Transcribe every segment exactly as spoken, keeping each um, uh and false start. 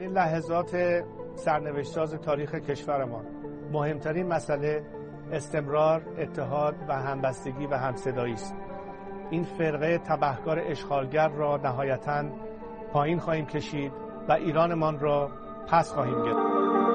این لحظات سرنوشت‌ساز تاریخ کشورمان مهمترین مسئله استمرار، اتحاد و همبستگی و همصدایی است. این فرقه تبهکار اشغالگر را نهایتاً پایین خواهیم کشید و ایرانمان را پس خواهیم گرفت.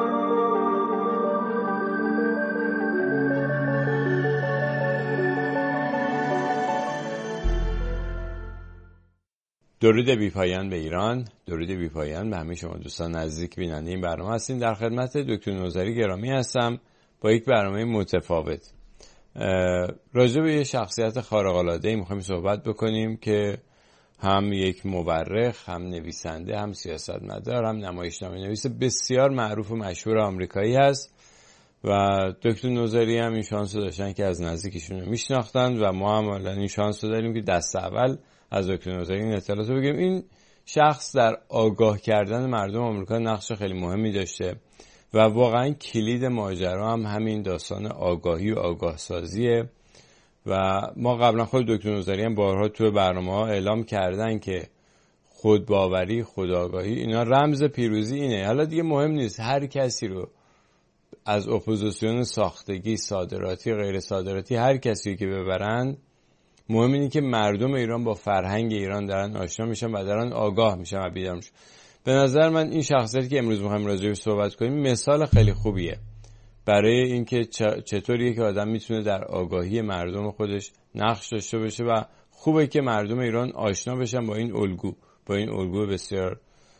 درود بی پایان به ایران، درود بی پایان به همه شما دوستان نزدیک بیننده این برنامه هستین. در خدمت دکتر نوذری گرامی هستم با یک برنامه متفاوت. راجع به یه شخصیت خارق‌العاده‌ای می‌خوایم صحبت بکنیم که هم یک مورخ، هم نویسنده، هم سیاستمدار، هم نمایشنامه‌نویس بسیار معروف و مشهور آمریکایی هست و دکتر نوذری هم این شانس رو داشتن که از نزدیکشون رو میشناختن و ما هم الان این شانس رو داریم که دست اول از دکتر نوذری این اطلاعات رو بگیم. این شخص در آگاه کردن مردم آمریکا نقش خیلی مهمی داشته و واقعا کلید ماجرا هم همین داستان آگاهی و آگاه سازیه و ما قبلا خود دکتر نوذری هم بارها توی برنامه‌ها اعلام کردن که خودباوری، خودآگاهی اینا رمز پیروزی اینه. حالا دیگه مهم نیست هر کسی رو از اپوزیسیون ساختگی، صادراتی، غیر صادراتی، هر کسی که ببرن، مهم اینه که مردم ایران با فرهنگ ایران دارن آشنا میشن و دارن آگاه میشن و بیدار میشن. به نظر من این شخصیتی که امروز می‌خوایم راجع بهش صحبت کنیم مثال خیلی خوبیه برای اینکه چطوریه که آدم میتونه در آگاهی مردم خودش نقش داشته باشه و خوبه که مردم ایران آشنا بشن با این الگو، با این الگو بسیار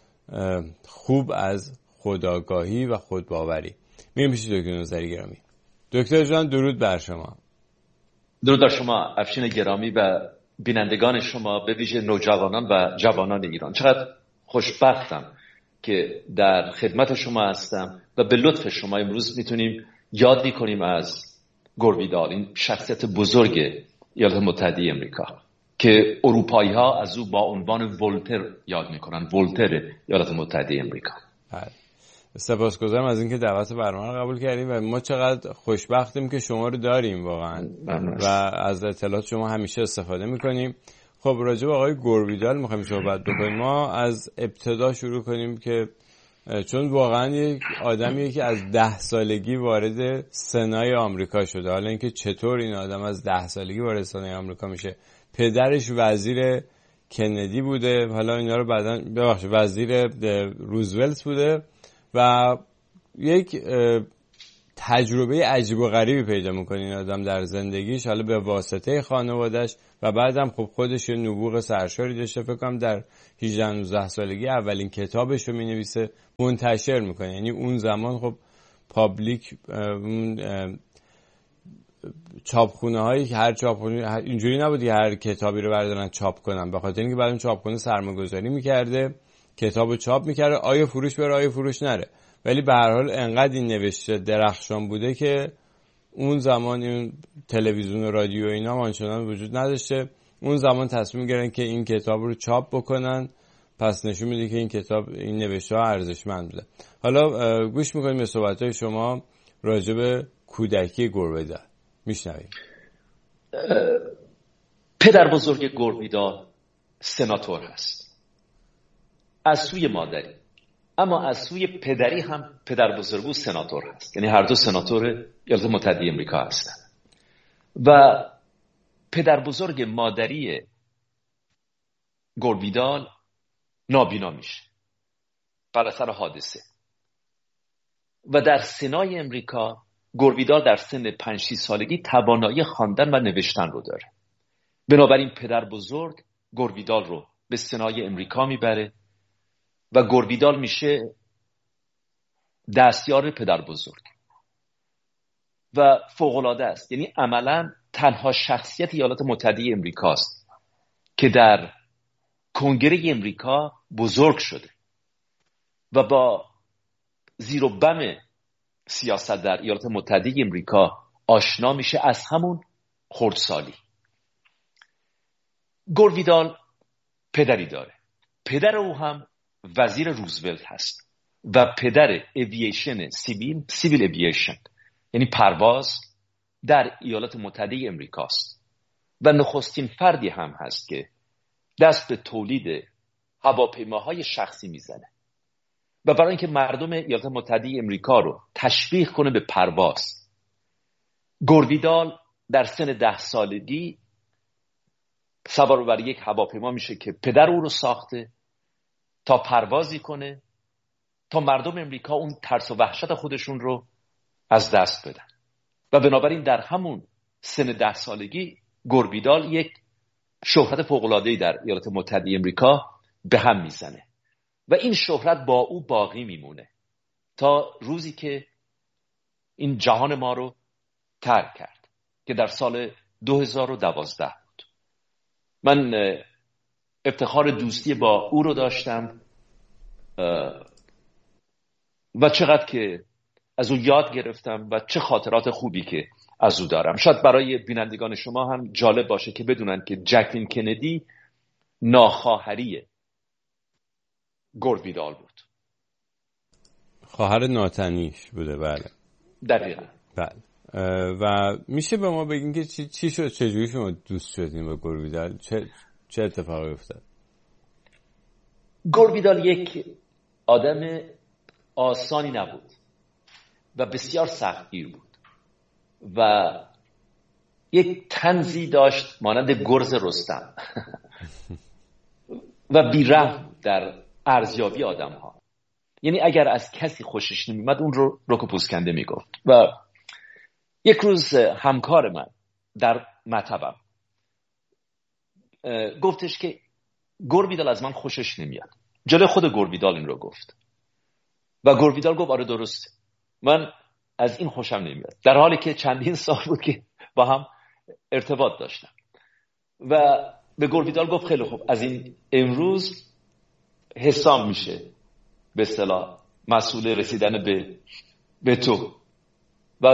خوب از خودآگاهی و خودباوری. میریم پیش دکتر نوذری گرامی. دکتر جان درود بر شما. درود بر شما افشین گرامی و بینندگان شما، به ویژه نوجوانان و جوانان ایران. چقدر خوشبختم که در خدمت شما هستم و به لطف شما امروز میتونیم یاد کنیم از گورویدال، این شخصیت بزرگ ایالات متحده امریکا که اروپایی ها از او با عنوان ولتر یاد میکنن، ولتر ایالات متحده امریکا. بله. سپاسگزارم از اینکه دعوت برنامه رو قبول کردیم و ما چقدر خوشبختیم که شما رو داریم واقعا و از اطلاعات شما همیشه استفاده میکنیم. خب راجع به آقای گورویدال میخوایم صحبت بکنیم. ما از ابتدا شروع کنیم که چون واقعا یک آدمیه که از ده سالگی وارد سنای آمریکا شده. حالا اینکه چطور این آدم از ده سالگی وارد سنای آمریکا میشه، پدرش وزیر کندی بوده، حالا اینا رو بعداً ببخشید وزیر روزولت بوده و یک تجربه عجیب و غریبی پیدا میکنه این آدم در زندگیش، حالا به واسطه خانواده‌اش و بعدم خب خودش یه نبوغ سرشاری داشته. فکر کنم در هجده نوزده سالگی اولین کتابش رو مینویسه، منتشر میکنه. یعنی اون زمان خب پابلیک اون چاپخونه هایی که هر چاپخونه اینجوری نبود که هر کتابی رو بردارن چاپ کنن، به خاطر اینکه بعد اون چاپخونه سرمایه‌گذاری میکرده، کتابو چاپ میکرده، آیا فروش بره آیا فروش نره. ولی به هر حال انقدر این نوشته درخشان بوده که اون زمان این تلویزیون و رادیو اینا آنچنان وجود نداشته. اون زمان تصمیم گرفتن که این کتاب رو چاپ بکنن، پس نشون میده که این کتاب، این نوشته ها ارزشمند بوده. حالا گوش میکنیم به صحبت‌های شما راجع به کودکی گورویدال. میشنویم. پدر بزرگ گورویدال سناتور هست از سوی مادری، اما از سوی پدری هم پدر بزرگ او سناتور هست، یعنی هر دو سناتور ایالات متحده امریکا هستند. و پدر بزرگ مادری گورویدال نابینا میشه بر اثر حادثه و در سنای امریکا گورویدال در سن پنج شش سالگی توانایی خواندن و نوشتن رو داره. بنابراین پدر بزرگ گورویدال رو به سنای امریکا میبره و گورویدال میشه دستیار پدر بزرگ و فوق‌العاده است. یعنی عملاً تنها شخصیت ایالات متحده امریکاست که در کنگره امریکا بزرگ شده و با زیر و بم سیاست در ایالات متحده امریکا آشنا میشه از همون خردسالی. گورویدال پدری داره، پدر او هم وزیر روزولت هست و پدر اوییشن سیویل سیویل اوییشن یعنی پرواز در ایالات متحده امریکاست و نخستین فردی هم هست که دست به تولید هواپیماهای شخصی میزنه و برای اینکه مردم ایالات متحده امریکا رو تشویق کنه به پرواز، گورویدال در سن ده سالگی سوار بر یک هواپیما میشه که پدر او رو ساخته تا پروازی کنه تا مردم امریکا اون ترس و وحشت خودشون رو از دست بدن. و بنابراین در همون سن ده سالگی گورویدال یک شهرت فوق‌العاده‌ای در ایالات متحده امریکا به هم میزنه و این شهرت با او باقی میمونه تا روزی که این جهان ما رو ترک کرد که در سال دو هزار و دوازده بود. من افتخار دوستی با او رو داشتم و چقدر که از او یاد گرفتم و چه خاطرات خوبی که از او دارم. شاید برای بینندگان شما هم جالب باشه که بدونن که جکلین کندی ناخواهری گورویدال بود، خواهر ناتنیش بوده. بله دقیقا. بله. و میشه به ما بگین که چی, چی شد، چجوری شما دوست شدین با گورویدال؟ چه چه اتفاقی افتاد؟ گورویدال یک آدم آسانی نبود و بسیار سختگیر بود و یک طنزی داشت مانند گرز رستم و بی‌رحم در ارزیابی آدم ها. یعنی اگر از کسی خوشش نمی‌آمد اون رو رک و پوسکنده میگفت. و یک روز همکار من در مطبم گفتش که گورویدال از من خوشش نمیاد. جلوی خود گورویدال این رو گفت و گورویدال گفت آره درسته، من از این خوشم نمیاد، در حالی که چندین سال بود که با هم ارتباط داشتم. و به گورویدال گفت خیلی خوب، از این امروز حسام میشه به اصطلاح مسئول رسیدن به به تو. و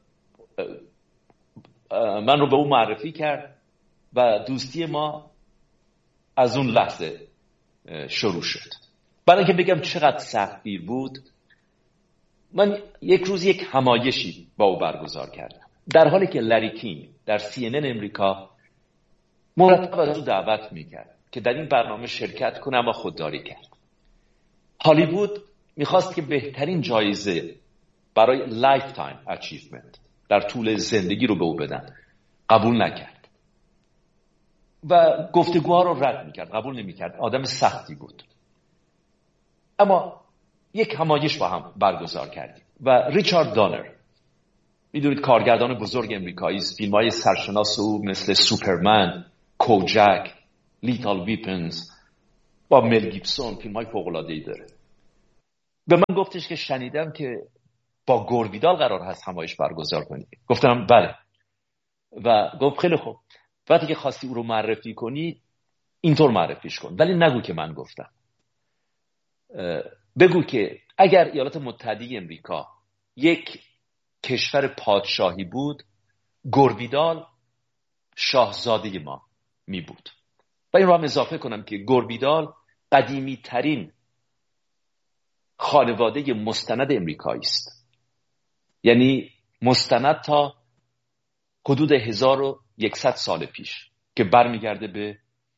من رو به او معرفی کرد و دوستی ما از اون لحظه شروع شد. برای اینکه بگم چقدر سختگیر بود، من یک روز یک همایشی با او برگزار کردم، در حالی که لری کینگ در سی ان ان امریکا مرتب از او دعوت میکرد که در این برنامه شرکت کنه، اما خودداری کرد. هالیوود میخواست که بهترین جایزه برای لایف تایم اچیومنت در طول زندگی رو به او بدن، قبول نکرد و گفتگوها رو رد میکرد، قبول نمیکرد. آدم سختی بود. اما یک همایش با هم برگزار کردیم و ریچارد دانر، میدونید کارگردان بزرگ امریکایی است، فیلم های سرشناس او مثل سوپرمن، کوجک، لیتال ویپنز با مل گیبسون فیلم های فوق العاده ای داره. به من گفتش که شنیدم که با گورویدال قرار هست همایش برگزار کنی. گفتم بله. و گفت خیلی خوب، وقتی که خواستی او رو معرفی کنی اینطور معرفیش کن، ولی نگو که من گفتم. بگو که اگر ایالات متحده امریکا یک کشور پادشاهی بود، گورویدال شاهزاده ما می بود. و این رو هم اضافه کنم که گورویدال قدیمی ترین خانواده مستند امریکایی است. یعنی مستند تا حدود هزار و یکصد سال پیش که برمیگرده به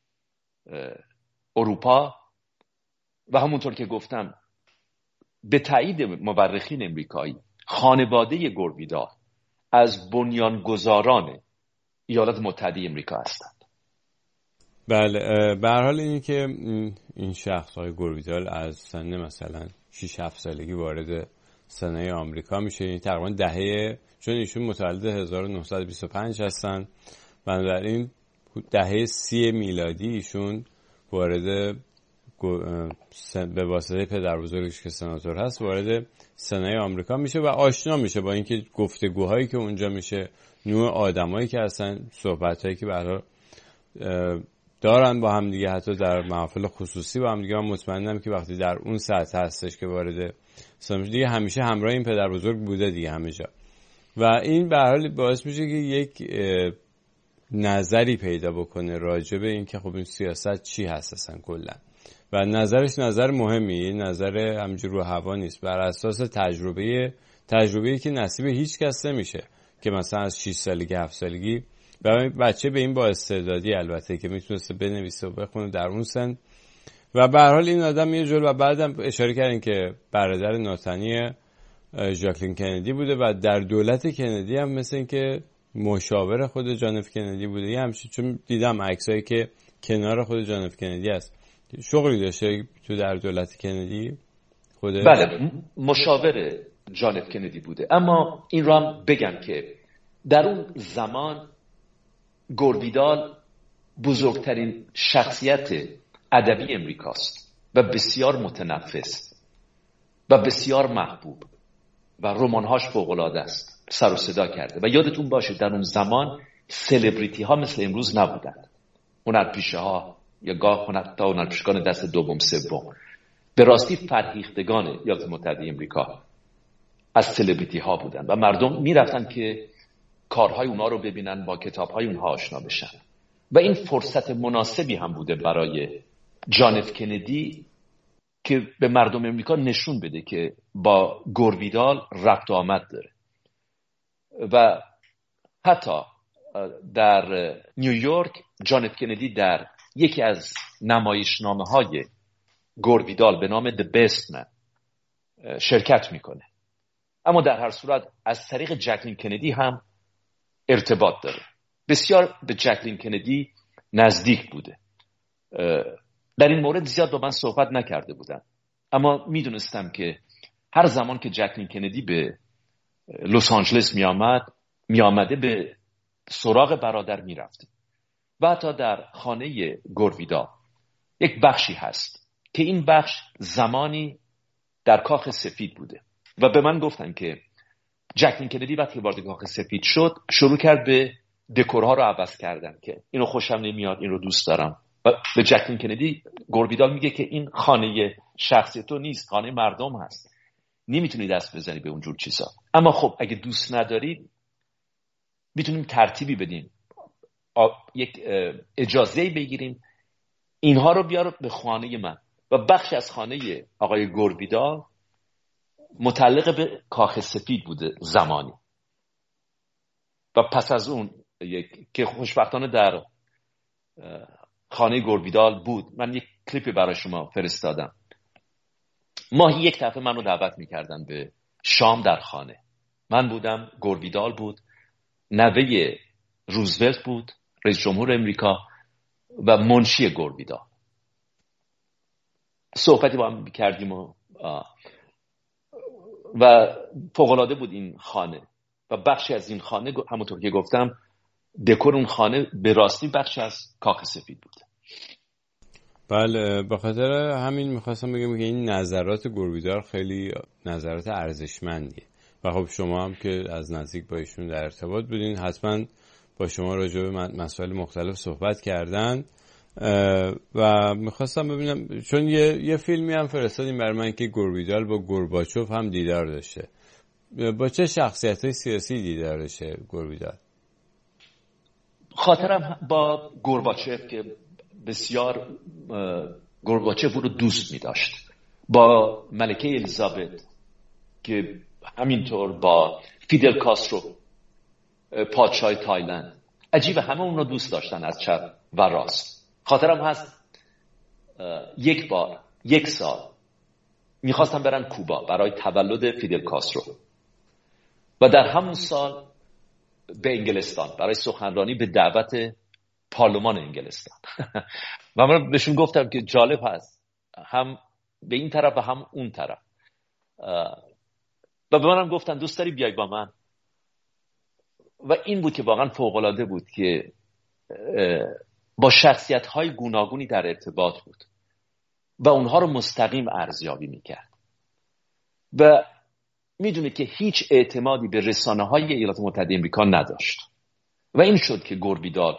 اروپا. و همونطور که گفتم به تایید مورخین امریکایی، خانواده گورویدال از بنیانگذاران ایالات متحده امریکا هستند. بله، به هر حال اینی که این شخص های گورویدال از سن مثلا شش هفت سالگی وارد سنه آمریکا میشه، این تقریبا دهه، چون ایشون متولد هزار و نهصد و بیست و پنج هستن، بنابراین دهه سی میلادی ایشون وارد به واسطه پدر بزرگش که سناتور هست وارد سنای آمریکا میشه و آشنا میشه با اینکه گفتگوهایی که اونجا میشه، نوع آدمایی که هستن، صحبتایی که برای دارن با هم دیگه، حتی در محافل خصوصی با هم دیگه. من مطمئنم که وقتی در اون سطح هستش که وارد سنای دیگه همیشه همراه این پدر بزرگ بوده دیگه همه جا. و این به هر حال باعث میشه که یک نظری پیدا بکنه راجع به این که خب این سیاست چی هست اصلا کلا. و نظرش نظر مهمی، نظر همینجور رو هوا نیست، بر اساس تجربه تجربه‌ای که نصیب هیچ کس نمیشه که مثلا از شش سالگی هفت سالگی و بچه به این با استعدادی البته که میتونسته بنویسه و بخونه در اون سن و به هر حال این آدم یه جور، و بعدم اشاره کردین که برادر ناتنی ژاکلین کندی بوده و در دولت کندی هم مثل این که مشاور خود جان اف کندی بوده. یه همچین، چون دیدم عکسایی که کنار خود جان اف کندی هست. شغلی داشته تو در دولت کندی خودش؟ بله، مشاور جان اف کندی بوده. اما این رو هم بگم که در اون زمان گور ویدال بزرگترین شخصیت ادبی امریکاست و بسیار متنفس و بسیار محبوب و رمان‌هاش فوق‌العاده است، سر و صدا کرده. و یادتون باشه در اون زمان سلبریتی ها مثل امروز نبودن، هنرپیشه ها یا گاه حتی هنرپیشگان دست دوم سوم. به راستی فرهیختگان ایالات متحده امریکا از سلبریتی ها بودن و مردم میرفتن که کارهای اونا رو ببینن، با کتابهای اونها آشنا بشن. و این فرصت مناسبی هم بوده برای جان اف کندی که به مردم امریکا نشون بده که با گور ویدال رفت و آمد داره. و حتی در نیویورک جان اف کندی در یکی از نمایشنامه های گور ویدال به نام The Best Man شرکت میکنه. اما در هر صورت از طریق جکلین کندی هم ارتباط داره. بسیار به جکلین کندی نزدیک بوده. در این مورد زیاد با من صحبت نکرده بودن، اما میدونستم که هر زمان که جکلین کندی به لس آنجلس می آمد می آمده به سراغ برادر می رفته. و حتی در خانه گور ویدال یک بخشی هست که این بخش زمانی در کاخ سفید بوده و به من گفتن که جکلین کندی وقتی وارد کاخ سفید شد شروع کرد به دکورها رو عوض کردن که اینو خوشم نمیاد، این رو دوست دارم. و به جکلین کندی گور ویدال میگه که این خانه شخصی تو نیست، خانه مردم هست، نمیتونی دست بزنی به اونجور چیزا. اما خب اگه دوست نداری میتونیم ترتیبی بدیم، یک اجازه بگیریم اینها رو بیار به خانه من. و بخش از خانه آقای گور ویدال متعلق به کاخ سفید بوده زمانی. و پس از اون یک که خوشبختانه در خانه گور ویدال بود، من یک کلیپی برای شما فرستادم. ماهی یک دفعه منو دعوت میکردن به شام در خانه. من بودم، گور ویدال بود، نوه روزولت بود رئیس جمهور امریکا و منشی گور ویدال. صحبتی با هم کردیم و و فوق‌العاده بود این خانه. و بخشی از این خانه همونطور که گفتم دکور اون خانه به راستی بخشی از کاخ سفید بود. بله، به خاطر همین میخواستم بگم که این نظرات گور ویدال خیلی نظرات ارزشمندیه و خب شما هم که از نزدیک با ایشون در ارتباط بودین حتما با شما راجع به مسائل مختلف صحبت کردن. و میخواستم ببینم چون یه, یه فیلمی هم فرستادیم برای من که گور ویدال با گورباچوف هم دیدار داشته. با چه شخصیت‌های سیاسی دیدار داشته گور ویدال؟ خاطرم با گورباچف که بسیار گورباچف رو دوست می داشت، با ملکه الیزابت که همینطور، با فیدل کاسترو پادشاه تایلند. عجیبه همه اون رو دوست داشتن از چپ و راست. خاطرم هست یک بار یک سال میخواستم برن کوبا برای تولد فیدل کاسترو و در همون سال به انگلستان برای سخنرانی به دعوت پارلمان انگلستان و من بهشون گفتم که جالب هست هم به این طرف و هم اون طرف و به منم گفتن دوست داری بیای با من. و این بود که واقعا فوق‌العاده بود که با شخصیت‌های گوناگونی در ارتباط بود و اونها رو مستقیم ارزیابی میکرد و میدونه که هیچ اعتمادی به رسانه‌های ایالات متحده آمریکا نداشت و این شد که گور ویدال،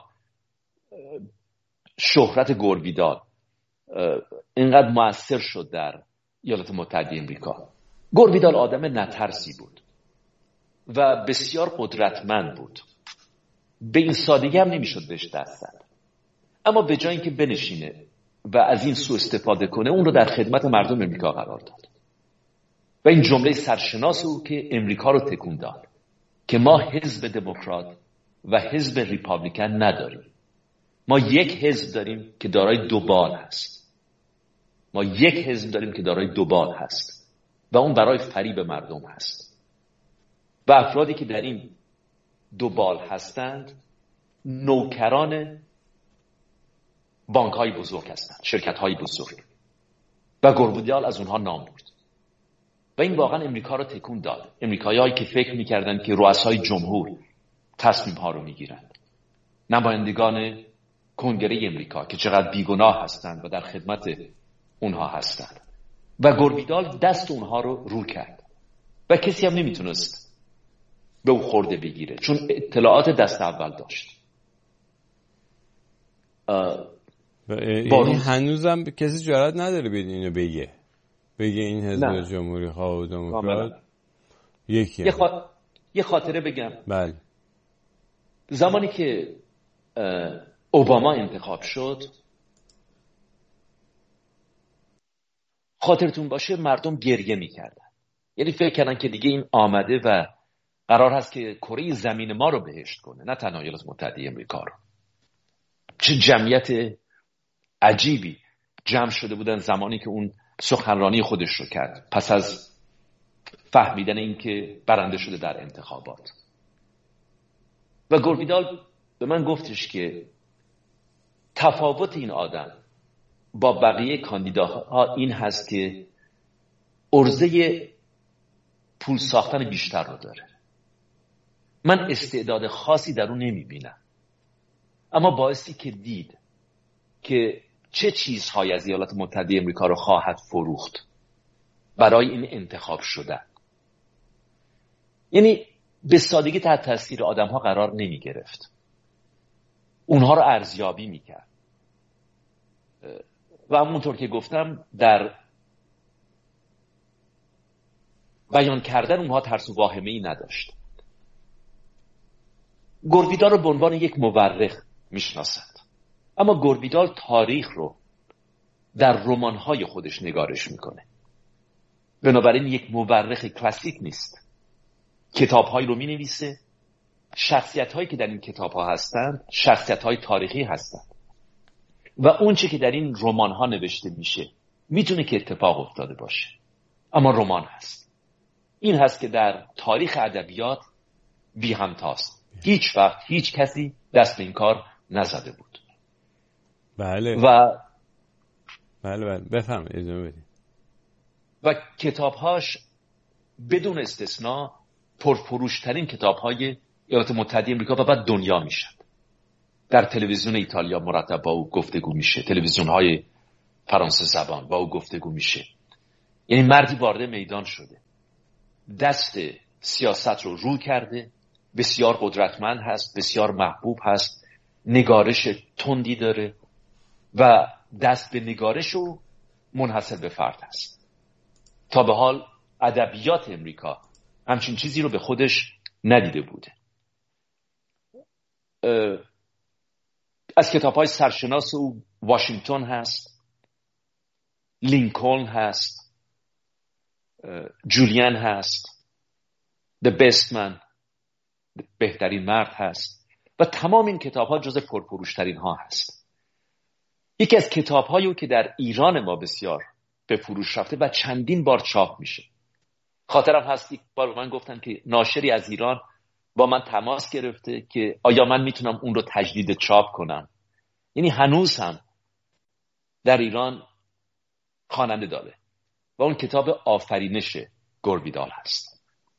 شهرت گور ویدال اینقدر مؤثر شد در ایالات متحده آمریکا. گور ویدال آدم نترسی بود و بسیار قدرتمند بود، به این سادگی هم نمیشد بهش دست زد. اما به جای اینکه بنشینه و از این سوء استفاده کنه، اون رو در خدمت مردم امریکا قرار داد و این جمله سرشناس او که امریکا رو تکون داد که ما حزب دموکرات و حزب ریپابلیکن نداریم، ما یک حزب داریم که دارای دو بال هست ما یک حزب داریم که دارای دو بال هست و اون برای فریب مردم هست و افرادی که در این دو بال هستند نوکران بانک های بزرگ هستند، شرکت های بزرگ و گوربیدال از اونها نام برد و این واقعا امریکا رو تکون داد. امریکایی هایی که فکر میکردند که رؤسای جمهور تصمیم ها رو میگیرند، نمایندگان کنگره امریکا که چقدر بیگناه هستند و در خدمت اونها هستند و گوربیدال دست اونها رو رو کرد و کسی هم نمیتونست به او خورده بگیره چون اطلاعات دست اول داشت. یعنی هنوزم کسی جرئت نداره بیاد اینو بگه بگه این حزب جمهوری ها و دموکرات یکی یه, خاط... یه خاطره بگم. بله. زمانی که اوباما انتخاب شد، خاطرتون باشه مردم گریه میکردن، یعنی فکر کردن که دیگه این آمده و قرار هست که کره زمین ما رو بهشت کنه، نه تنها ایالات متحده امریکا رو. چه جمعیت عجیبی جمع شده بودن زمانی که اون سخنرانی خودش رو کرد پس از فهمیدن این که برنده شده در انتخابات. و گوربیدال به من گفتش که تفاوت این آدم با بقیه کاندیداها این هست که عرضه پول ساختن بیشتر رو داره. من استعداد خاصی در اون نمی بینم، اما باعثی که دید که چه چیزهایی از ایالات متحده امریکا رو خواهد فروخت برای این انتخاب شدن. یعنی به سادگی تحت تاثیر آدم ها قرار نمی گرفت، اونها رو ارزیابی می کرد و همونطور که گفتم در بیان کردن اونها ترس و واهمه ای نداشت. گوربیدال رو به عنوان یک مورخ میشناسند، اما گوربیدال تاریخ رو در رمان‌های خودش نگارش میکنه، بنابراین یک مورخ کلاسیک نیست. کتاب‌هایی رو مینویسه، شخصیت‌هایی که در این کتاب‌ها هستند شخصیت‌های تاریخی هستند و اون چی که در این رمان‌ها نوشته میشه میتونه که اتفاق افتاده باشه، اما رمان هست. این هست که در تاریخ ادبیات بی همتاست. هیچ وقت هیچ کسی دست به این کار نزده بود. بله. و بله بله بفهم ادامه بدید. و کتابهاش بدون استثناء پرفروشترین کتابهای ایالات متحده امریکا و بعد دنیا میشن. در تلویزیون ایتالیا مرتب با او گفتگو میشه، تلویزیون‌های فرانسه زبان با او گفتگو میشه. یعنی مردی وارد میدان شده، دست سیاست رو رو کرده، بسیار قدرتمند هست، بسیار محبوب هست، نگارش تندی داره و دست به نگارش و منحصر به فرد هست. تا به حال ادبیات امریکا همچین چیزی رو به خودش ندیده بوده. از کتاب‌های سرشناس او واشنگتن هست، لینکلن هست، جولیان هست، The Best Man، بهترین مرد هست و تمام این کتاب‌ها جز پرفروشترین ها هست. یکی از کتاب‌هایی که در ایران ما بسیار به فروش رفته و چندین بار چاپ میشه. خاطرم هست یک بار من گفتن که ناشری از ایران با من تماس گرفته که آیا من میتونم اون رو تجدید چاپ کنم. یعنی هنوز هم در ایران خواننده داره و اون کتاب آفرینش گوربیدال هست.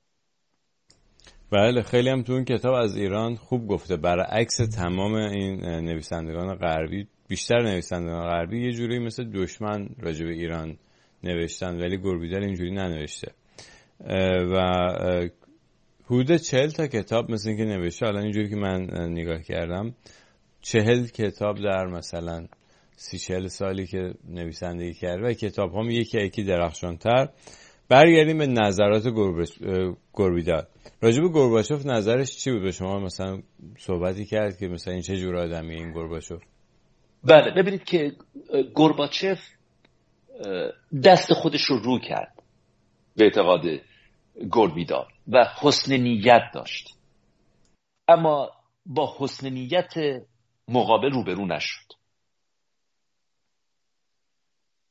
بله، خیلی هم تو اون کتاب از ایران خوب گفته، برعکس تمام این نویسندگان غربی، بیشتر نویسندگان غربی یه جوری مثل دشمن راجع به ایران نوشتن، ولی گوربیدال اینجوری ننوشته و حدود چهل تا کتاب مثل این که نوشته. الان اینجوری که من نگاه کردم چهل کتاب در مثلا سی چهل سالی که نویسندگی کرده و کتاب هم یکی یکی درخشانتر. برگردیم به نظرات گوربیدال. راجع به گورباچوف نظرش چی بود؟ به شما مثلا صحبتی کرد که مثلا این چه جور آدمیه این گورباچوف؟ بله، ببینید که گورباچف دست خودش رو رو کرد به اعتقاد گوربیدال و حسن نیت داشت، اما با حسن نیت مقابل روبرو نشد.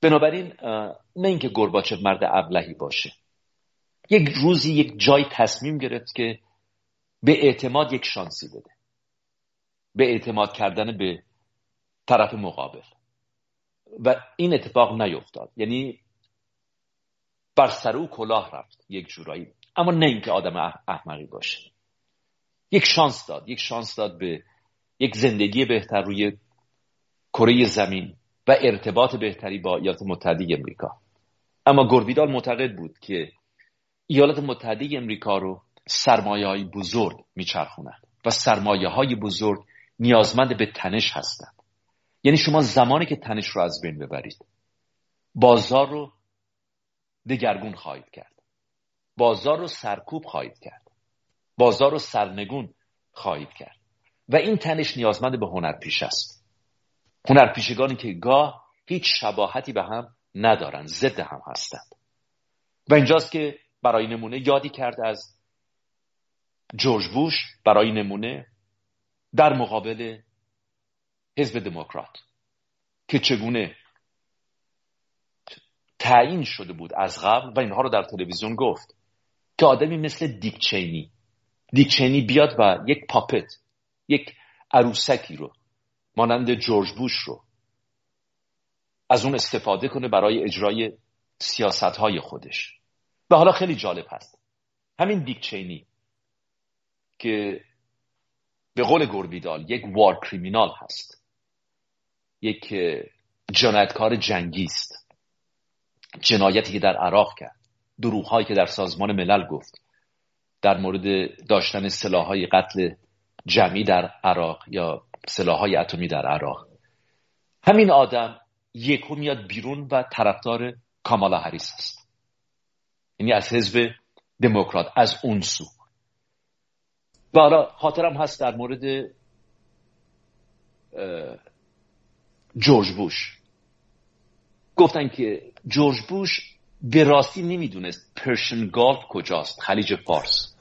بنابراین نه اینکه گورباچف مرد ابلهی باشه، یک روزی یک جای تصمیم گرفت که به اعتماد یک شانسی بده، به اعتماد کردن به طرف مقابل، و این اتفاق نیفتاد. یعنی بر سر او کلاه رفت یک جورایی، اما نه اینکه آدم احمقی باشه. یک شانس داد، یک شانس داد به یک زندگی بهتر روی کره زمین و ارتباط بهتری با ایالات متحده امریکا. اما گوربیدال معتقد بود که ایالات متحده امریکا رو سرمایه‌های بزرگ میچرخونند و سرمایه‌های بزرگ نیازمند به تنش هستند. یعنی شما زمانی که تنش رو از بین ببرید، بازار رو دگرگون خواهید کرد، بازار رو سرکوب خواهید کرد، بازار رو سرنگون خواهید کرد و این تنش نیازمند به هنرپیشه است. هنرپیشگانی که گاه هیچ شباهتی به هم ندارند، ضد هم هستند. و اینجاست که برای نمونه یادی کرد از جورج بوش، برای نمونه در مقابل حزب دموکرات که چگونه تعیین شده بود از قبل و اینها رو در تلویزیون گفت که آدمی مثل دیک چینی دیک چینی بیاد و یک پاپت، یک عروسکی رو مانند جورج بوش رو از اون استفاده کنه برای اجرای سیاست‌های خودش. و حالا خیلی جالب هست، همین دیک چینی که به قول گوربیدال یک وار کریمینال هست، یک جنایتکار جنگی است، جنایتی که در عراق کرد، دروغ‌هایی که در سازمان ملل گفت در مورد داشتن سلاح‌های قتل جمعی در عراق یا سلاح‌های اتمی در عراق، همین آدم یکو میاد بیرون و طرفدار کامالا هریس است، یعنی از حزب دموکرات، از اون سو. و حالا خاطرم هست در مورد جورج بوش گفتن که جورج بوش به راستی نمیدونست پرشن گالف کجاست، خلیج فارس.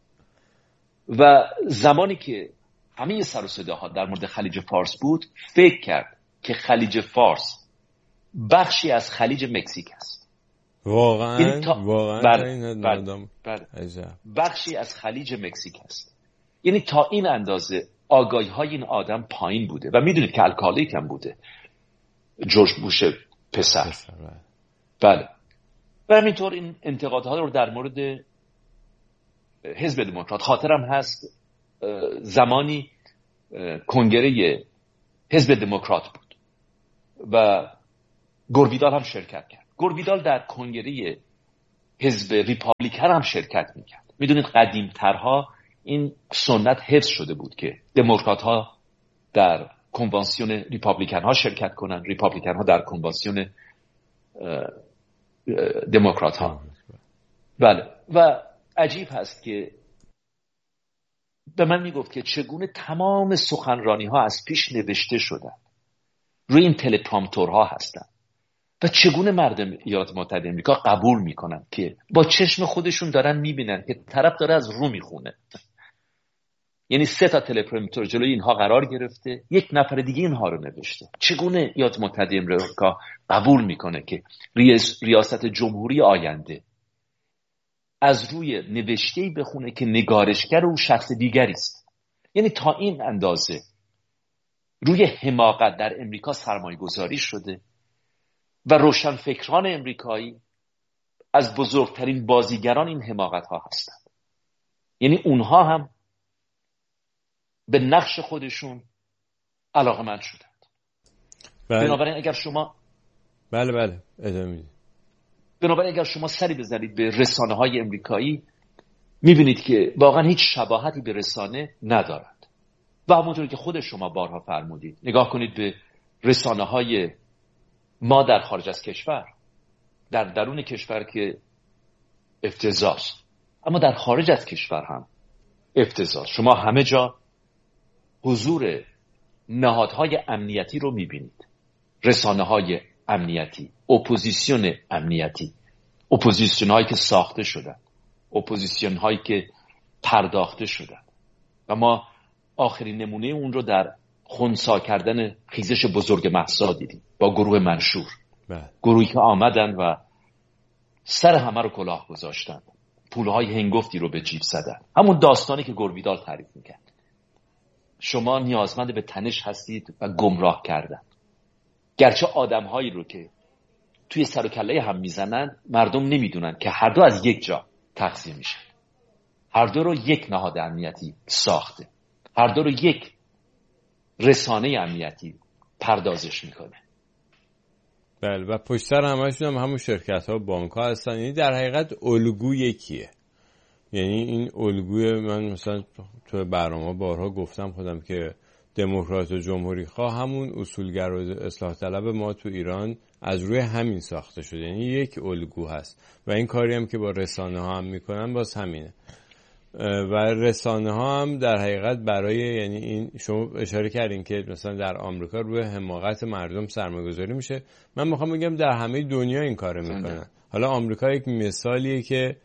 و زمانی که همه سر و صداها در مورد خلیج فارس بود، فکر کرد که خلیج فارس بخشی از خلیج مکزیک است. واقعا تا... واقعا بله. بله. بله. بخشی از خلیج مکزیک است. یعنی تا این اندازه آگاهی های این آدم پایین بوده. و میدونید که الکالیک هم بوده جورج بوش پسر, پسر بله. بله. و همینطور این انتقادها رو در مورد حزب دموکرات، خاطرم هست زمانی کنگره حزب دموکرات بود و گوربیدال هم شرکت کرد. گوربیدال در کنگره حزب ریپابلیکن هم شرکت میکرد. میدونید قدیمترها این سنت حفظ شده بود که دموکرات ها در کنوانسیون ریپابلیکن ها شرکت کنن، ریپابلیکن ها در کنوانسیون دموکرات ها. بله. و عجیب هست که به من میگفت که چگونه تمام سخنرانی ها از پیش نوشته شدن، روی این تلپرامپتورها هستن و چگونه مردم ایالات متحده آمریکا قبول میکنن که با چشم خودشون دارن میبینن که طرف داره از رو میخونه. یعنی سه تا تلپرامپتور جلوی اینها قرار گرفته، یک نفر دیگه اینها رو نوشته. چگونه ایالات متحده آمریکا قبول میکنه که ریاست جمهوری آینده از روی نوشته‌ای بخونه که نگارشگر او شخص دیگری است؟ یعنی تا این اندازه روی حماقت در امریکا سرمایه گذاری شده و روشنفکران امریکایی از بزرگترین بازیگران این حماقت ها هستند. یعنی اونها هم به نقش خودشون علاقه‌مند شدند. بله. بنابراین اگر شما بله بله ادامه میدید. بنابراین اگر شما سری بزنید به رسانه های امریکایی، میبینید که واقعا هیچ شباهتی به رسانه ندارند. و همونطور که خود شما بارها فرمودید، نگاه کنید به رسانه های ما در خارج از کشور، در درون کشور که افتضاح، اما در خارج از کشور هم افتضاح. شما همه جا حضور نهادهای امنیتی رو میبینید، رسانه های امنیتی، اپوزیسیون امنیتی، اپوزیسیون هایی که ساخته شدن، اپوزیسیون هایی که پرداخته شدن. و ما آخرین نمونه اون رو در خنثی کردن خیزش بزرگ مهسا دیدیم با گروه منشور. گروهی که آمدن و سر همه رو کلاه گذاشتن، پولهای هنگفتی رو به جیب زدن. همون داستانی که گوربیدال تعریف میکرد. شما نیازمند به تنش هستید و گمراه کردن. گرچه آدمهایی رو که توی سر و کله هم میزنن، مردم نمیدونن که هر دو از یک جا تغذیه میشن. هر دو رو یک نهاد امنیتی ساخته. هر دو رو یک رسانه امنیتی پردازش میکنه. بله، و پشت سر همشون هم همون شرکت ها بانک ها هستن. یعنی در حقیقت الگو یکیه. یعنی این الگوی، من مثلا تو برنامه بارها گفتم خودم که دموکرات و جمهوری خواه همون اصولگر و اصلاح طلب ما تو ایران از روی همین ساخته شده. یعنی یک الگو هست و این کاری هم که با رسانه ها هم میکنن باز همینه. و رسانه ها هم در حقیقت برای، یعنی این شما اشاره کردین که مثلا در آمریکا روی حماقت مردم سرمایه‌گذاری میشه، من میخوام بگم در همه دنیا این کارو میکنن. حالا آمریکا یک مثالیه که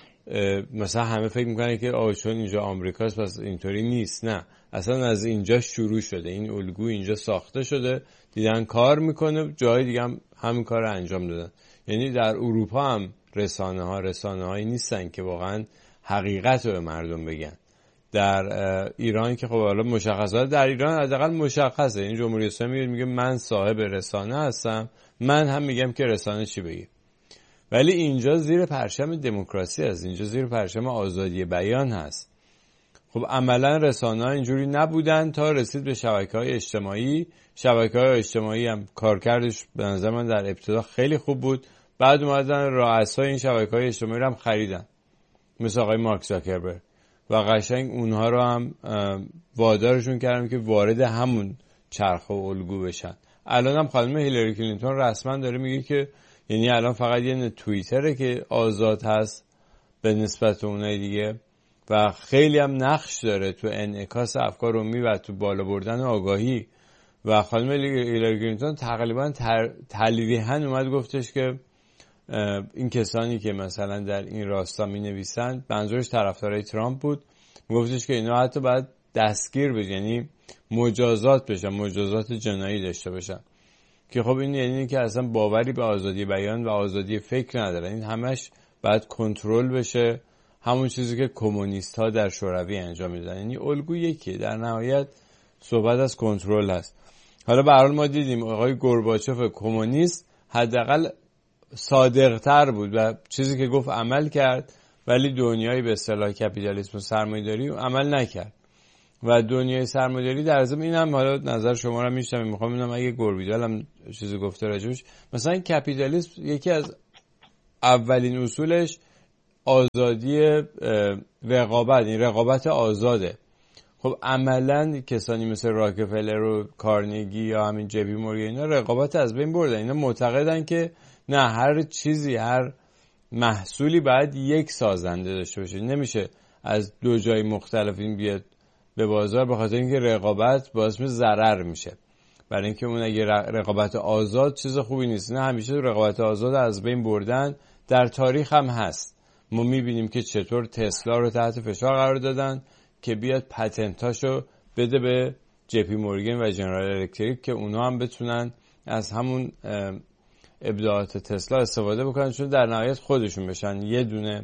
مثلا همه فکر میکنن که آه چون اینجا آمریکاست پس اینطوری نیست. نه، اصلا از اینجا شروع شده، این الگو اینجا ساخته شده، دیدن کار میکنه، جای دیگه هم همین کار رو انجام دادن. یعنی در اروپا هم رسانه ها رسانه هایی نیستن که واقعا حقیقت رو به مردم بگن. در ایران که خب حالا مشخصات در ایران حداقل مشخصه، این جمهوری اسلامی میگه من صاحب رسانه هستم، من هم میگم که رسانه چی بگه. ولی اینجا زیر پرچم دموکراسی هست، اینجا زیر پرچم آزادی بیان هست. خب عملا رسانه ها اینجوری نبودن تا رسید به شبکه‌های اجتماعی. شبکه‌های اجتماعی هم کارکردش به نظر من در ابتدا خیلی خوب بود، بعد اومدن رؤسای این شبکه‌های اجتماعی رو هم خریدن، مثل آقای مارک زاکربرگ، و قشنگ اونها رو هم وادارشون کردن که وارد همون چرخ و الگو بشن. الان هم خانم هیلاری کلینتون رسما داره میگه که یعنی الان فقط یه توییتره که آزاد هست به نسبت اونای دیگه و خیلی هم نقش داره تو انعکاس افکار عمومی و تو بالا بردن آگاهی. و خانم هیلاری کلینتون تقریبا تلویحاً اومد گفتش که این کسانی که مثلا در این راستا می نویسن، منظورش طرفدارای ترامپ بود، گفتش که اینا حتی باید دستگیر بشن، یعنی مجازات بشن، مجازات جنایی داشته باشن. که خب این یعنی که اصلا باوری به آزادی بیان و آزادی فکر نداره. این همش باید کنترل بشه، همون چیزی که کمونیست ها در شوروی انجام میدن. یعنی الگو یکیه، در نهایت صحبت از کنترل هست. حالا به هر حال ما دیدیم آقای گورباچوف کمونیست حداقل صادق‌تر بود و چیزی که گفت عمل کرد، ولی دنیای به اصطلاح کپیتالیسم و سرمایه‌داری عمل نکرد. و دنیای سرمایه‌داری در ضمن اینم، حالا نظر شما رو میشنم، میخوام ببینم اگه گوربیدال هم چیزی گفته راجعش. مثلا کپیتالیسم یکی از اولین اصولش آزادی رقابت، این رقابت آزاده. خب عملاً کسانی مثل راکفلر و کارنگی یا همین جی پی مورگان اینا رقابت از بین بردن. اینا معتقدن که نه، هر چیزی، هر محصولی باید یک سازنده داشته باشه، نمیشه از دو جای مختلف این بیاد به بازار، به خاطر اینکه رقابت باعث میشه ضرر میشه. برای اینکه اون اگه رقابت آزاد چیز خوبی نیست، نه، همیشه رقابت آزاد از بین بردن. در تاریخ هم هست، ما میبینیم که چطور تسلا رو تحت فشار قرار دادن که بیاد پتنتاشو بده به جی پی مورگان و جنرال الکتریک که اونا هم بتونن از همون ابداعات تسلا استفاده بکنن، چون در نهایت خودشون بشن یه دونه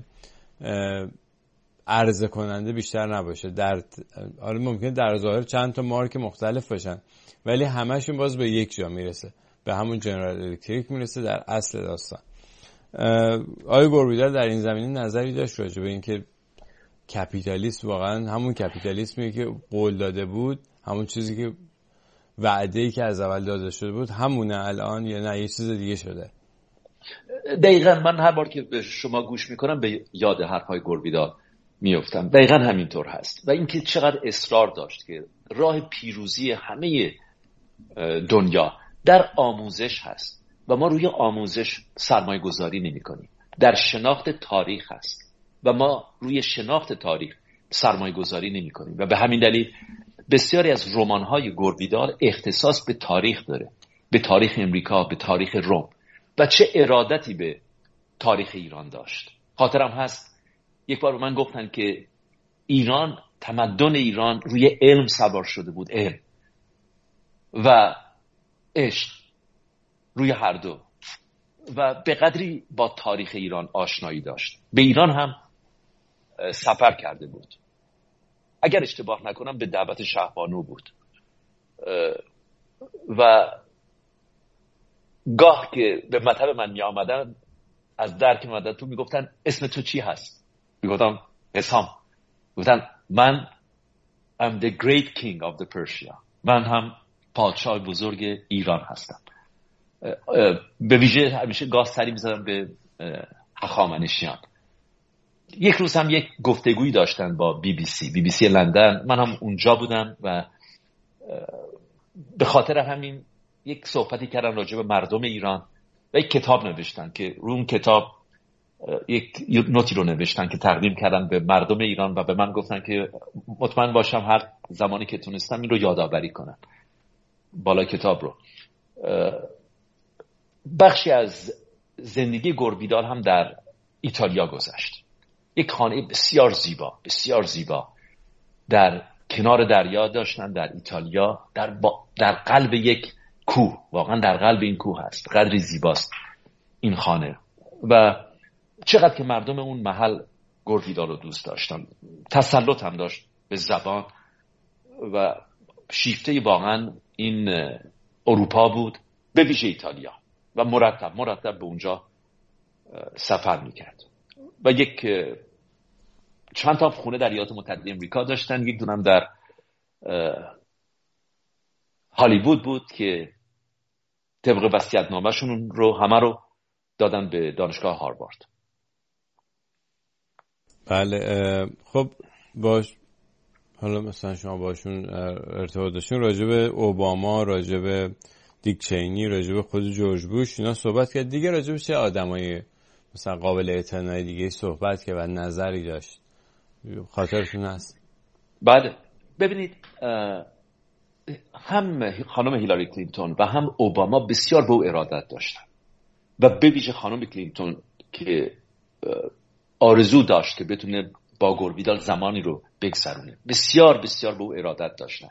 عرضه کننده بیشتر نباشه. در حالا ممکنه در ظاهر چند تا مارک مختلف باشن، ولی همشون باز به یک جا میرسه، به همون جنرال الکتریک میرسه در اصل داستان. آقای گوربیدال در این زمینه نظری داشت راجع به اینکه کپیتالیسم واقعا همون کپیتالیسمی که قول داده بود، همون چیزی که وعده‌ای که از اول داده شده بود همونه الان، یا نه یه چیز دیگه شده؟ دقیقاً من هر بار که به شما گوش میکنم به یاد حرفهای گوربیدال میافتم. دقیقاً همینطور هست. و اینکه چقدر اصرار داشت که راه پیروزی همه دنیا در آموزش هست و ما روی آموزش سرمایه گذاری نمی کنیم. در شناخت تاریخ هست و ما روی شناخت تاریخ سرمایه گذاری نمی کنیم. و به همین دلیل بسیاری از رمان‌های گوربیدال اختصاص به تاریخ داره، به تاریخ امریکا، به تاریخ روم، و چه ارادتی به تاریخ ایران داشت. خاطرم هست یک بار به من گفتن که ایران، تمدن ایران روی علم سوار شده بود، علم و عشق، روی هر دو. و به قدری با تاریخ ایران آشنایی داشت. به ایران هم سفر کرده بود. اگر اشتباه نکنم به دعوت شهبانو بود و گاه که به مطب من می آمدن از در که مدد تو می گفتن اسم تو چی هست؟ می گفتم حسام. گفتن من I'm the great king of the Persia. من هم پادشاه بزرگ ایران هستم. به ویژه همیشه گاه سری می زدم به هخامنشیان. یک روز هم یک گفتگویی داشتن با بی بی سی بی بی سی لندن. من هم اونجا بودم و به خاطر همین یک صحبتی کردن راجع به مردم ایران و یک کتاب نوشتن که رو اون کتاب یک نوتی رو نوشتن که تقدیم کردن به مردم ایران و به من گفتن که مطمئن باشم هر زمانی که تونستم این رو یادآوری کنم بالا کتاب رو. بخشی از زندگی گوربیدال هم در ایتالیا گذشت. یک خانه بسیار زیبا بسیار زیبا در کنار دریا داشتن در ایتالیا، در, با... در قلب یک کوه، واقعا در قلب این کوه هست. قدری زیباست این خانه و چقدر که مردم اون محل گوربیدال رو دوست داشتن. تسلط هم داشت به زبان و شیفته واقعا این اروپا بود، به ویژه ایتالیا، و مرتب مرتب به اونجا سفر میکرد و یک چند تا خونه در ایالات متحده امریکا داشتن. یک دونم در هالیوود بود که طبق وصیت‌نامه‌شون رو همه رو دادن به دانشگاه هاروارد. بله. خب باش، حالا مثلا شما باشون ارتباط داشتین، راجع به اوباما، راجع به دیک چینی، راجع به خود جورج بوش اینا صحبت کرد دیگه. راجع به چه آدمای مثلا قابل اعتنای دیگه صحبت کرد و نظری داشت؟ خاطرتون هست؟ بله. ببینید هم خانم هیلاری کلینتون و هم اوباما بسیار به او ارادت داشتن و به ویژه خانم کلینتون که آرزو داشت که بتونه با گوربیدال زمانی رو بگذرونه، بسیار بسیار به او ارادت داشتن.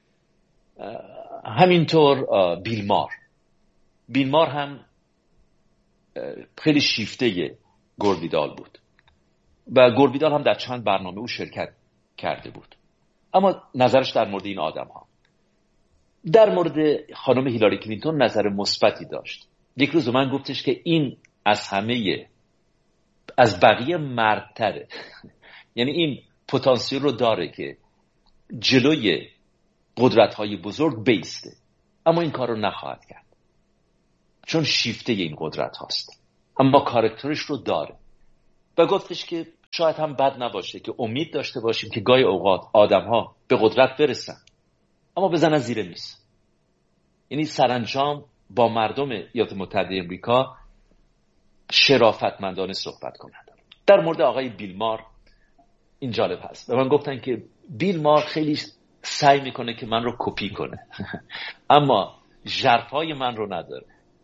همینطور بیل مار بیل مار هم خیلی شیفته گوربیدال بود و گوربیدال هم در چند برنامه او شرکت کرده بود. اما نظرش در مورد این آدم ها، در مورد خانم هیلاری کلینتون نظر مثبتی داشت. یک روز من گفتش که این از همه از بقیه مردتره یعنی این پتانسیل رو داره که جلوی قدرت‌های بزرگ بیسته، اما این کار رو نخواهد کرد چون شیفته این قدرت هاست، اما کاراکترش رو داره و گفتش که شاید هم بد نباشه که امید داشته باشیم که گاهی اوقات آدم ها به قدرت برسن اما بزنن زیر میز. یعنی سرانجام با مردم ایالات متحده امریکا شرافتمندانه صحبت کنند. در مورد آقای بیل مار این جالب هست. به من گفتن که بیل مار خیلی سعی میکنه که من رو کپی کنه اما ژرفای من رو نداره.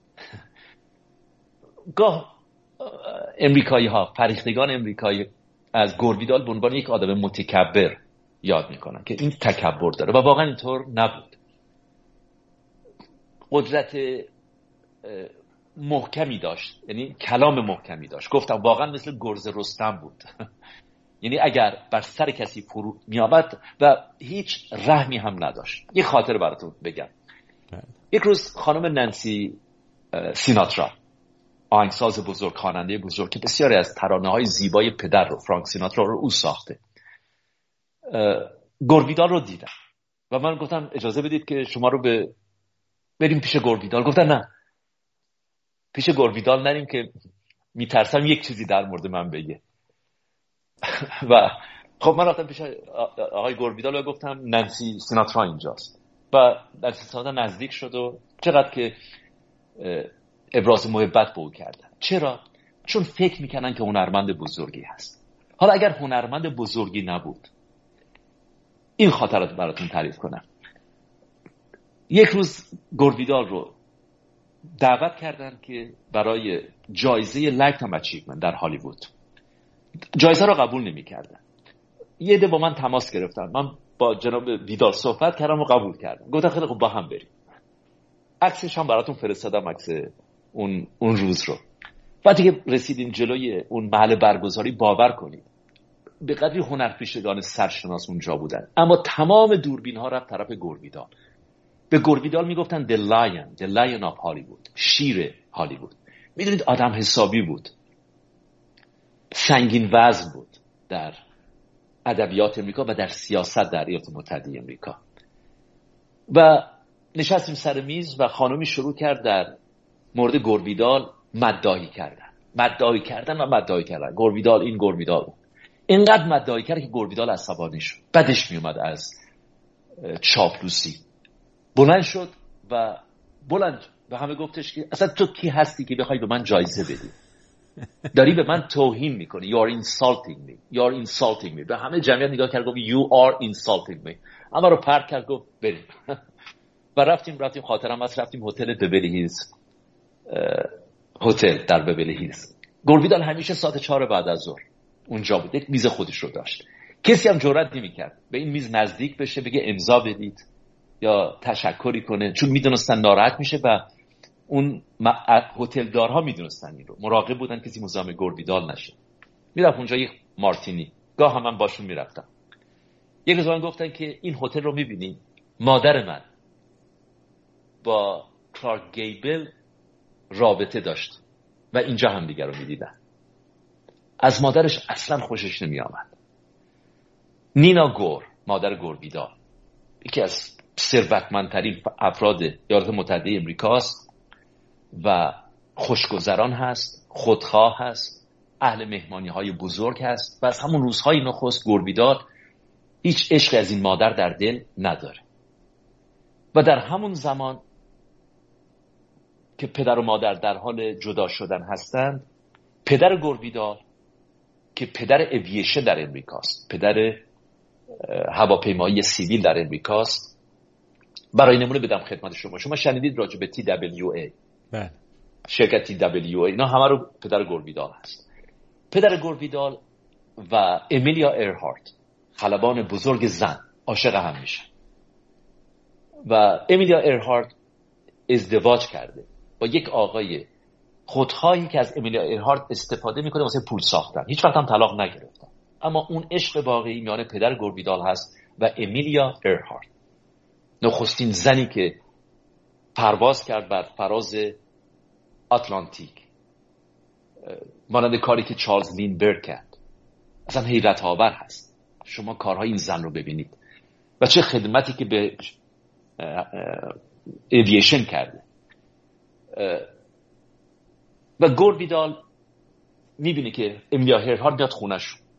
گاه امریکایی ها، فریختگان امریکایی از گوربیدال به عنوان یک آدم متکبر یاد میکنن که این تکبر داره و واقعا اینطور نبود. قدرت محکمی داشت، یعنی کلام محکمی داشت. گفتم واقعا مثل گرز رستم بود یعنی اگر بر سر کسی فرو میآمد و هیچ رحمی هم نداشت. یک خاطر براتون بگم. یک روز خانم نانسی سیناترا، آهنگساز بزرگ، خواننده بزرگ که بسیاری از ترانه‌های زیبای پدر رو، فرانک سیناترا رو او ساخته، گوربیدال رو دیدم و من گفتم اجازه بدید که شما رو به بریم پیش گوربیدال. گفتن نه، پیش گوربیدال نریم که میترسم یک چیزی در مورد من بگه. و خب من رفتم پیش آقای گوربیدال و گفتم نانسی سیناترا اینجاست و نانسی سیناترا نزدیک شد و چقدر که ابراز محبت به او کردن. چرا؟ چون فکر میکنن که هنرمند بزرگی هست. حالا اگر هنرمند بزرگی نبود، این خاطرات براتون تعریف کنم. یک روز گوربیدال رو دعوت کردن که برای جایزه لایفتایم اچیومنت در هالیوود، جایزه رو قبول نمی‌کردن. یه ده با من تماس گرفتن، من با جناب ویدال صحبت کردم و قبول کردم. گفتن خیلی خوب با هم بریم. عکسش هم براتون فرستادم، عکس اون اون روز رو. وقتی که رسیدیم جلوی اون محل برگزاری، باور کنید به قدری هنرپیشگان سرشناس اونجا بودن، اما تمام دوربین ها رفت طرف گوربیدال. به گوربیدال میگفتن the lion the lion of Hollywood، شیر هالیوود. میدونید آدم حسابی بود، سنگین وزن بود در ادبیات امریکا و در سیاست در ایالات متحده امریکا. و نشستیم سر میز و خانمی شروع کرد در مورد گوربیدال مداحی کردن مداحی کردن و مداحی کردن گوربیدال این گوربیدال اون. اینقدر مداحی کرد که گوربیدال عصبانی شد، بدش میومد از چاپلوسی. بلند شد و بلند به همه گفتش که اصلا تو کی هستی که بخوای به من جایزه بدی؟ داری به من توهین میکنی. You are insulting me. You are insulting me. به همه جمعیت نگاه کرد گفت You are insulting me. اما رو پرت کرد گفت بریم. و رفتیم رفتیم خاطرم هست رفتیم هتل ببلی هیلز، هتل در ببلی هیلز. گوربیدال همیشه ساعت چهار بعد از ظهر اونجا بود، یک میز خودش رو داشت. کسی هم جرئت نمی‌کرد به این میز نزدیک بشه بگه امضا بدید یا تشکری کنه، چون میدونستن ناراحت میشه و اون هتلدارها میدونستن این رو، مراقب بودن کسی مزاحم گوربیدال نشه. میرفت اونجا یک مارتینی، گاه هم من باشون میرفتم. یک روز من گفتن که این هتل رو میبینی، مادر من با کلارک گیبل رابطه داشت و اینجا هم دیگر رو میدیدن. از مادرش اصلا خوشش نمی آمد. نینا گور، مادر گوربیدال، یکی از ثروتمندترین افراد ایالات متحده امریکاست و خوشگذران هست، خودخواه هست، اهل مهمانی های بزرگ هست و از همون روزهای نخست گوربیدال هیچ عشق از این مادر در دل نداره. و در همون زمان که پدر و مادر در حال جدا شدن هستند، پدر گوربیدال که پدر اوییشن در امریکاست، پدر هواپیمایی سیویل در امریکاست، برای نمونه بدم خدمت شما، شما شنیدید راجع به تی دبلیو ای؟ بله. شرکت تی دبلیو ای اینا همه رو پدر گوربیدال هست. پدر گوربیدال و امیلیا ایرهارت، خلبان بزرگ زن، عاشق هم میشن و امیلیا ایرهارت ازدواج کرده با یک آقای خودخواهی که از امیلیا ایرهارت استفاده میکنه واسه پول ساختن. هیچ وقت هم طلاق نگرفتن، اما اون عشق واقعی میان پدر گوربیدال هست و امیلیا ایرهارت، نخستین زنی که پرواز کرد بر فراز آتلانتیک، مانند کاری که چارلز لینبرگ کرد. اصلا حیرت آور هست شما کارهای این زن رو ببینید و چه خدمتی که به اوییشن کرده. و گوربیدال میبینه که امیلیا ایرهارت میاد خونش